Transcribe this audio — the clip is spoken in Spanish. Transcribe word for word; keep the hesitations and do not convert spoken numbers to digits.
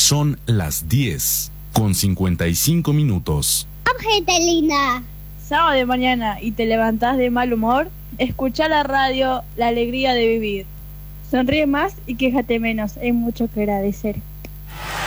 Son las diez con cincuenta y cinco minutos. Angelina. Sábado de mañana y te levantás de mal humor, escuchá la radio, la alegría de vivir. Sonríe más y quéjate menos, hay mucho que agradecer.